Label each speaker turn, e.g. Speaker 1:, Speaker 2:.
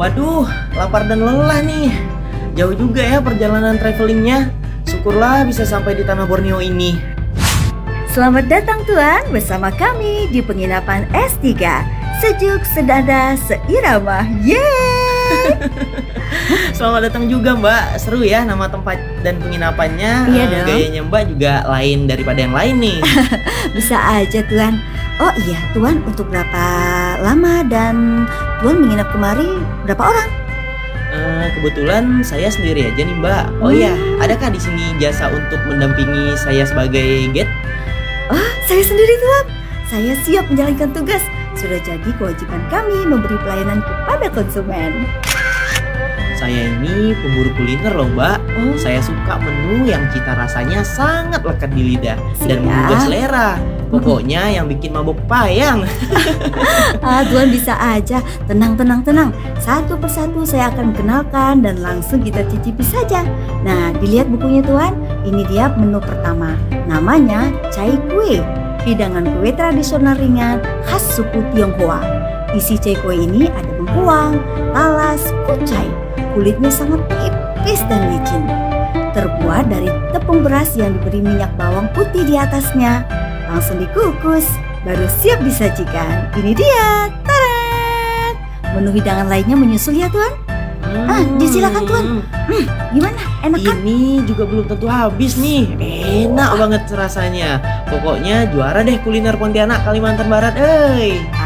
Speaker 1: Waduh, lapar dan lelah nih. Jauh juga ya perjalanan travelingnya. Syukurlah bisa sampai di tanah Borneo ini.
Speaker 2: Selamat datang Tuan bersama kami di penginapan S3. Sejuk, sedada, seirama. Yeay!
Speaker 1: Selamat datang juga Mbak. Seru ya nama tempat dan penginapannya.
Speaker 2: Iya dong.
Speaker 1: Gayanya Mbak juga lain daripada yang lain nih.
Speaker 2: Bisa aja Tuan. Oh iya Tuan, untuk berapa lama dan Tuan menginap kemari berapa orang?
Speaker 1: Kebetulan saya sendiri aja nih Mbak. Oh iya, adakah di sini jasa untuk mendampingi saya sebagai guide?
Speaker 2: Oh, saya sendiri Tuan. Saya siap menjalankan tugas. Sudah jadi kewajiban kami memberi pelayanan kepada konsumen.
Speaker 1: Saya ini pemburu kuliner loh Mbak.
Speaker 2: Oh.
Speaker 1: Saya suka menu yang cita rasanya sangat lekat di lidah dan
Speaker 2: Siap.
Speaker 1: menggugah selera. Pokoknya yang bikin mabuk payang.
Speaker 2: Tuan bisa aja. Tenang. Satu persatu saya akan kenalkan dan langsung kita cicipi saja. Nah, dilihat bukunya Tuan. Ini dia menu pertama. Namanya cai kue. Hidangan kue tradisional ringan khas suku Tionghoa. Isi cai kue ini ada bengkuang, talas, kucai. Kulitnya sangat tipis dan licin. Terbuat dari tepung beras yang diberi minyak bawang putih di atasnya. Langsung dikukus, baru siap disajikan. Ini dia, taran! Menu hidangan lainnya menyusul ya Tuan. Disilakan Tuan. Gimana? Enak kan?
Speaker 1: Ini juga belum tentu habis nih. Enak banget rasanya. Pokoknya juara deh kuliner Pontianak Kalimantan Barat.